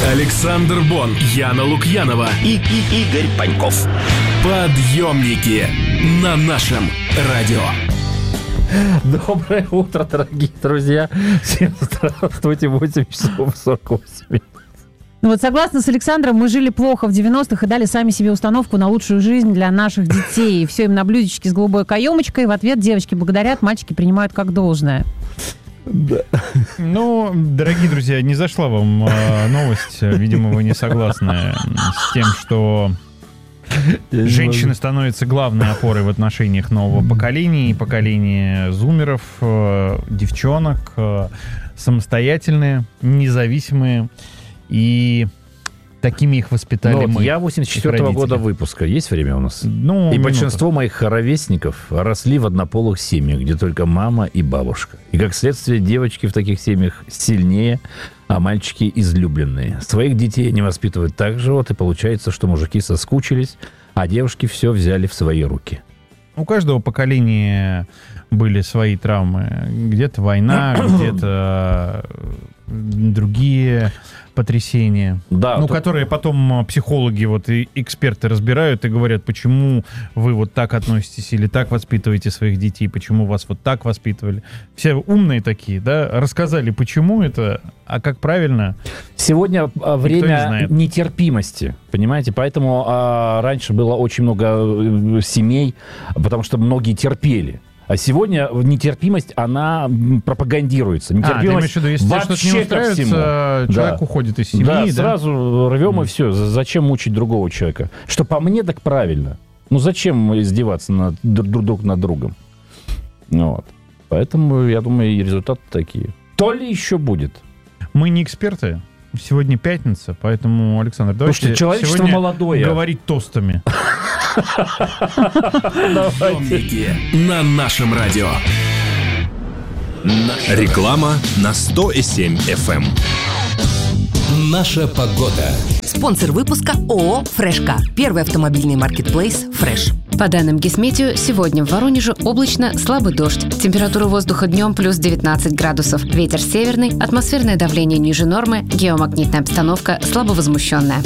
Александр Бон, Яна Лукьянова и Игорь Паньков. Подъемники на нашем радио. Доброе утро, дорогие друзья. Всем здравствуйте. 8 часов 48 минут. Вот согласно с Александром, мы жили плохо в 90-х и дали сами себе установку на лучшую жизнь для наших детей. Все им на блюдечке с голубой каемочкой. В ответ девочки благодарят, мальчики принимают как должное. Да. Ну, дорогие друзья, не зашла вам новость. Видимо, вы не согласны с тем, что женщины становятся главной опорой в отношениях нового поколения. И поколения зумеров, девчонок, самостоятельные, независимые. И такими их воспитали мы. Я 84-го года выпуска. Есть время у нас? Ну, и большинство моих ровесников росли в однополых семьях, где только мама и бабушка. И, как следствие, девочки в таких семьях сильнее, а мальчики излюбленные. Своих детей они воспитывают так же, вот и получается, что мужики соскучились, а девушки все взяли в свои руки. У каждого поколения были свои травмы. Где-то война, где-то другие потрясения, да, которые потом психологи и эксперты разбирают и говорят, почему вы вот так относитесь или так воспитываете своих детей, почему вас вот так воспитывали. Все умные такие, да, рассказали, почему это, а как правильно. Сегодня время нетерпимости, понимаете, поэтому раньше было очень много семей, потому что многие терпели. А сегодня нетерпимость, она пропагандируется. Нетерпимость ты имеешь в виду, если что-то не устраивается, человек уходит из семьи, да? Сразу рвем и все. Зачем мучить другого человека? Что по мне, так правильно. Ну, зачем издеваться друг над другом? Вот. Поэтому, я думаю, и результаты такие. То ли еще будет. Мы не эксперты. Сегодня пятница, поэтому, Александр, давайте человечество молодое. Говорить тостами. Подъемники на нашем радио. Реклама на 100,7 FM. Наша погода. Спонсор выпуска ООО «Фрешка». Первый автомобильный маркетплейс «Фреш». По данным Гисметео, сегодня в Воронеже облачно, слабый дождь. Температура воздуха днем плюс 19 градусов. Ветер северный, атмосферное давление ниже нормы, геомагнитная обстановка слабо возмущенная.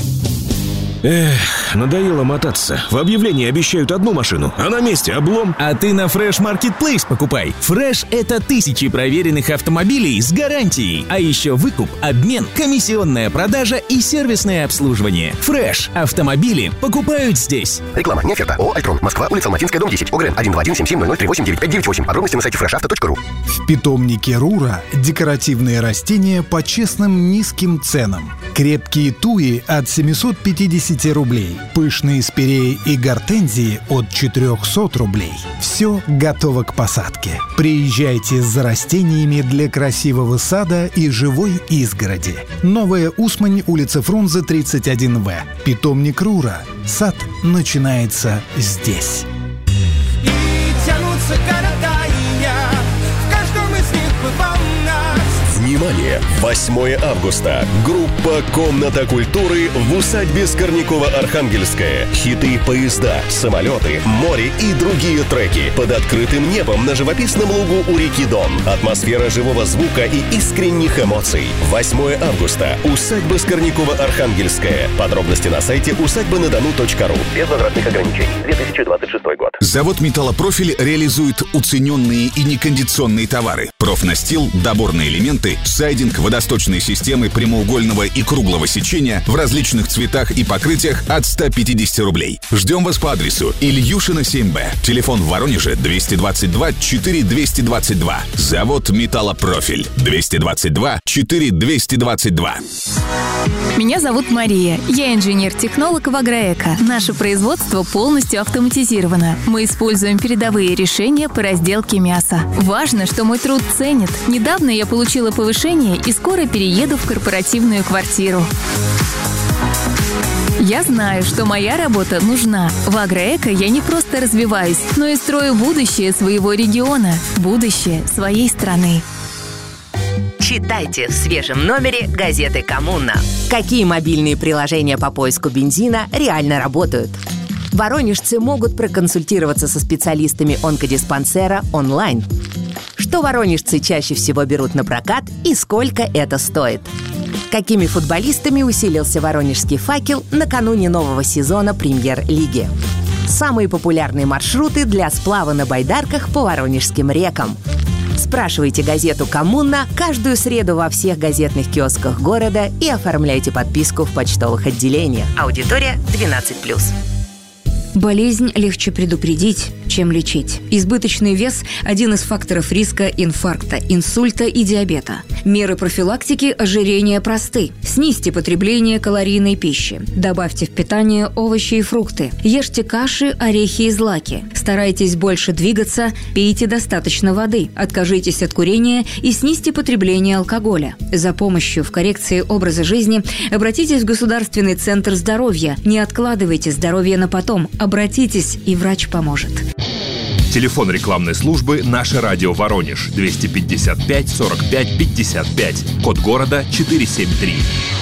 Надоело мотаться. В объявлении обещают одну машину, а на месте облом. А ты на Fresh Marketplace покупай. Fresh — это тысячи проверенных автомобилей с гарантией. А еще выкуп, обмен, комиссионная продажа и сервисное обслуживание. Fresh. Автомобили покупают здесь. Реклама не оферта. ООО «Альтрон». Москва, улица Алматинская, дом 10. ОГРН 1217700389598. Подробности на сайте freshauto.ru. В питомнике Рура декоративные растения по честным низким ценам. Крепкие туи от 750 рублей. Пышные спиреи и гортензии от 400 рублей. Все готово к посадке. Приезжайте за растениями для красивого сада и живой изгороди. Новая Усмань, улица Фрунзе, 31В. Питомник Рура. Сад начинается здесь. И тянутся города, и я в каждом из них бывал нас. Внимание! 8 августа. Группа «Комната культуры» в усадьбе Скорнякова-Архангельская. Хиты, поезда, самолеты, море и другие треки. Под открытым небом на живописном лугу у реки Дон. Атмосфера живого звука и искренних эмоций. 8 августа. Усадьба Скорнякова-Архангельская. Подробности на сайте усадьбанадану.ру. Без возрастных ограничений. 2026 год. Завод «Металлопрофиль» реализует уцененные и некондиционные товары. Профнастил, доборные элементы, сайдинг, водосточные системы прямоугольного и круглого сечения в различных цветах и покрытиях от 150 рублей. Ждем вас по адресу Ильюшина 7Б. Телефон в Воронеже 222 4222. Завод «Металлопрофиль» 222 4222. Меня зовут Мария. Я инженер-технолог в Агроэко. Наше производство полностью автоматизировано. Мы используем передовые решения по разделке мяса. Важно, что мой труд ценят. Недавно я получила повышение и скоро перееду в корпоративную квартиру. Я знаю, что моя работа нужна. В Агроэко я не просто развиваюсь, но и строю будущее своего региона, будущее своей страны. Читайте в свежем номере газеты «Коммуна». Какие мобильные приложения по поиску бензина реально работают? Воронежцы могут проконсультироваться со специалистами онкодиспансера онлайн. Что воронежцы чаще всего берут на прокат и сколько это стоит? Какими футболистами усилился воронежский «Факел» накануне нового сезона Премьер-лиги? Самые популярные маршруты для сплава на байдарках по воронежским рекам. Спрашивайте газету «Коммуна» каждую среду во всех газетных киосках города и оформляйте подписку в почтовых отделениях. Аудитория 12+. Болезнь легче предупредить, чем лечить. Избыточный вес – один из факторов риска инфаркта, инсульта и диабета. Меры профилактики ожирения просты. Снизьте потребление калорийной пищи. Добавьте в питание овощи и фрукты. Ешьте каши, орехи и злаки. Старайтесь больше двигаться, пейте достаточно воды. Откажитесь от курения и снизьте потребление алкоголя. За помощью в коррекции образа жизни обратитесь в Государственный центр здоровья. Не откладывайте здоровье на потом. Обратитесь, и врач поможет. Телефон рекламной службы «Наше радио Воронеж» 255 45 55. Код города 473.